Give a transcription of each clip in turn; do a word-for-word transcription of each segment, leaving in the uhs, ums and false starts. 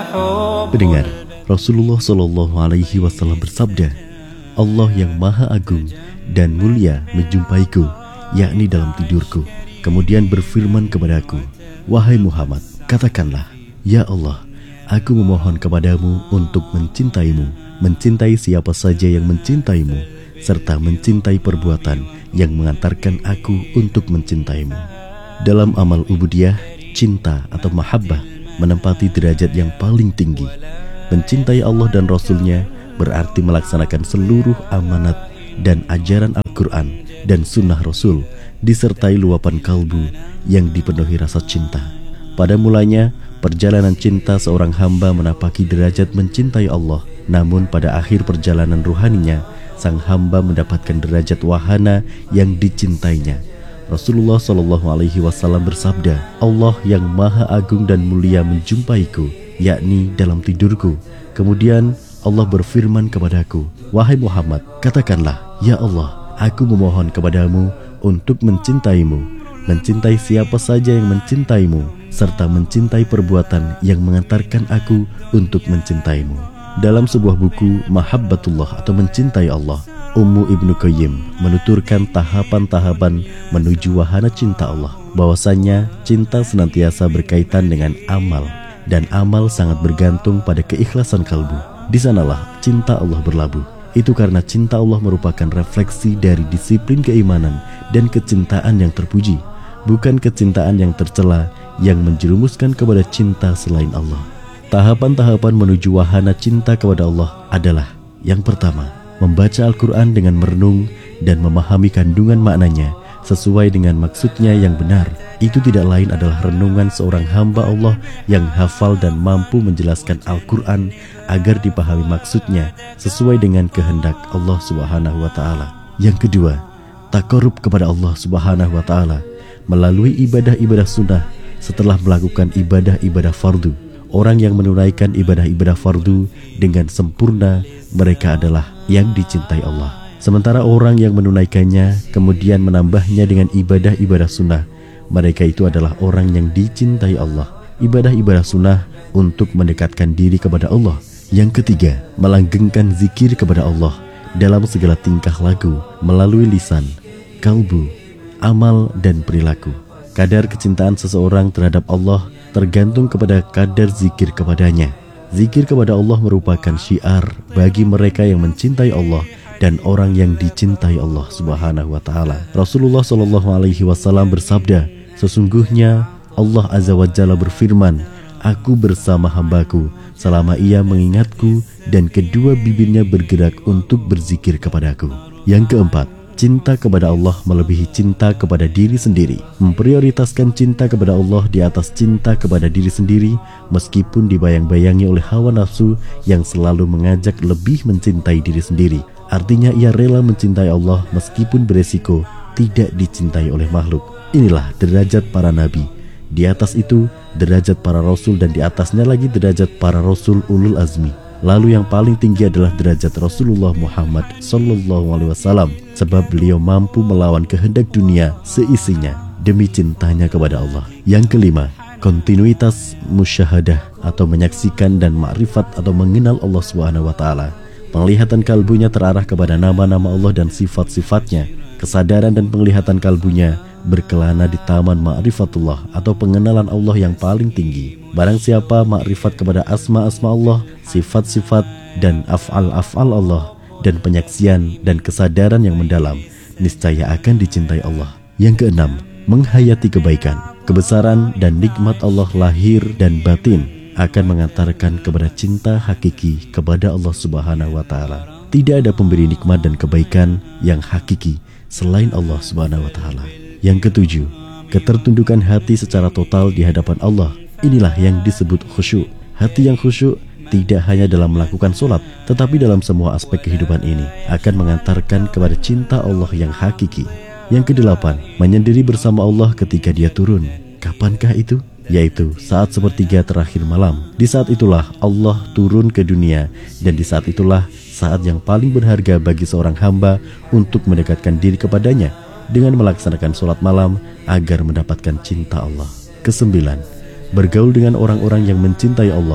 Pendengar, Rasulullah Shallallahu Alaihi Wasallam bersabda, Allah yang Maha Agung dan Mulia menjumpaiku, yakni dalam tidurku. Kemudian berfirman kepadaku, wahai Muhammad, katakanlah, ya Allah, aku memohon kepadamu untuk mencintaimu, mencintai siapa saja yang mencintaimu, serta mencintai perbuatan yang mengantarkan aku untuk mencintaimu. Dalam amal ubudiyah, cinta atau mahabbah menempati derajat yang paling tinggi. Mencintai Allah dan Rasul-Nya berarti melaksanakan seluruh amanat dan ajaran Al-Quran dan Sunnah Rasul, disertai luapan kalbu yang dipenuhi rasa cinta. Pada mulanya, perjalanan cinta seorang hamba menapaki derajat mencintai Allah. Namun pada akhir perjalanan ruhaninya, sang hamba mendapatkan derajat wahana yang dicintainya. Rasulullah Shallallahu Alaihi Wasallam bersabda, Allah yang Maha Agung dan Mulia menjumpaiku, yakni dalam tidurku. Kemudian Allah berfirman kepadaku, wahai Muhammad, katakanlah, ya Allah, aku memohon kepadamu untuk mencintaimu, mencintai siapa saja yang mencintaimu, serta mencintai perbuatan yang mengantarkan aku untuk mencintaimu. Dalam sebuah buku Mahabbatullah atau Mencintai Allah, Ummu Ibnu Qayyim menuturkan tahapan-tahapan menuju wahana cinta Allah, bahwasanya cinta senantiasa berkaitan dengan amal, dan amal sangat bergantung pada keikhlasan kalbu. Di sanalah cinta Allah berlabuh. Itu karena cinta Allah merupakan refleksi dari disiplin keimanan dan kecintaan yang terpuji, bukan kecintaan yang tercela yang menjerumuskan kepada cinta selain Allah. Tahapan-tahapan menuju wahana cinta kepada Allah adalah: yang pertama, membaca Al-Quran dengan merenung dan memahami kandungan maknanya sesuai dengan maksudnya yang benar. Itu tidak lain adalah renungan seorang hamba Allah yang hafal dan mampu menjelaskan Al-Quran agar dipahami maksudnya sesuai dengan kehendak Allah Subhanahu wa Ta'ala. Yang kedua, takarub kepada Allah Subhanahu wa Ta'ala melalui ibadah-ibadah sunnah setelah melakukan ibadah-ibadah fardu. Orang yang menunaikan ibadah-ibadah fardu dengan sempurna, mereka adalah yang dicintai Allah. Sementara orang yang menunaikannya kemudian menambahnya dengan ibadah-ibadah sunnah, mereka itu adalah orang yang dicintai Allah. Ibadah-ibadah sunnah untuk mendekatkan diri kepada Allah. Yang ketiga, melanggengkan zikir kepada Allah dalam segala tingkah laku melalui lisan, kalbu, amal, dan perilaku. Kadar kecintaan seseorang terhadap Allah tergantung kepada kadar zikir kepadanya. Zikir kepada Allah merupakan syiar bagi mereka yang mencintai Allah dan orang yang dicintai Allah Subhanahu wa Ta'ala. Rasulullah Shallallahu Alaihi Wasallam bersabda, sesungguhnya Allah Azza wa Jalla berfirman, aku bersama hambaku selama ia mengingatku dan kedua bibirnya bergerak untuk berzikir kepadaku. Yang keempat, cinta kepada Allah melebihi cinta kepada diri sendiri. Memprioritaskan cinta kepada Allah di atas cinta kepada diri sendiri, meskipun dibayang-bayangi oleh hawa nafsu yang selalu mengajak lebih mencintai diri sendiri. Artinya ia rela mencintai Allah meskipun beresiko tidak dicintai oleh makhluk. Inilah derajat para nabi. Di atas itu derajat para rasul, dan di atasnya lagi derajat para rasul ulul azmi. Lalu yang paling tinggi adalah derajat Rasulullah Muhammad Sallallahu Alaihi Wasallam, sebab beliau mampu melawan kehendak dunia seisinya demi cintanya kepada Allah. Yang kelima, kontinuitas musyahadah atau menyaksikan dan ma'rifat atau mengenal Allah Subhanahu wa Ta'ala. Penglihatan kalbunya terarah kepada nama-nama Allah dan sifat-sifatnya. Kesadaran dan penglihatan kalbunya berkelana di taman ma'rifatullah atau pengenalan Allah yang paling tinggi. Barang siapa ma'rifat kepada asma-asma Allah, sifat-sifat dan af'al-af'al Allah, dan penyaksian dan kesadaran yang mendalam, niscaya akan dicintai Allah. Yang keenam, menghayati kebaikan, kebesaran dan nikmat Allah lahir dan batin akan mengantarkan kepada cinta hakiki kepada Allah Subhanahu wa Ta'ala. Tidak ada pemberi nikmat dan kebaikan yang hakiki selain Allah Subhanahu wa Ta'ala. Yang ketujuh, ketertundukan hati secara total di hadapan Allah. Inilah yang disebut khusyuk. Hati yang khusyuk tidak hanya dalam melakukan sholat, tetapi dalam semua aspek kehidupan ini akan mengantarkan kepada cinta Allah yang hakiki. Yang kedelapan, menyendiri bersama Allah ketika dia turun. Kapankah itu? Yaitu saat sepertiga terakhir malam. Di saat itulah Allah turun ke dunia, dan di saat itulah saat yang paling berharga bagi seorang hamba untuk mendekatkan diri kepadanya dengan melaksanakan sholat malam agar mendapatkan cinta Allah. Kesembilan, bergaul dengan orang-orang yang mencintai Allah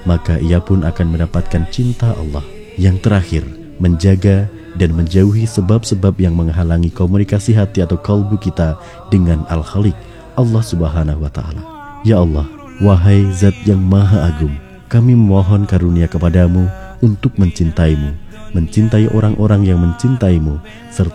maka ia pun akan mendapatkan cinta Allah. Yang terakhir, menjaga dan menjauhi sebab-sebab yang menghalangi komunikasi hati atau kalbu kita dengan Al-Khaliq, Allah Subhanahu wa Ta'ala. Ya Allah, wahai Zat yang Maha Agung, kami memohon karunia kepadamu untuk mencintaimu, mencintai orang-orang yang mencintaimu, serta